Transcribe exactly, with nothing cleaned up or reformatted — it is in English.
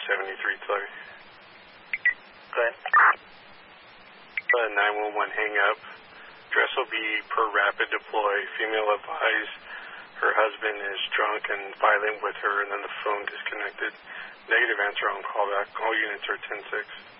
seventy-three, Chloe. Go ahead. Uh, nine one one hang up. Address will be per rapid deploy. Female advised her husband is drunk and violent with her, and then the phone disconnected. Negative answer on callback. All units are ten six.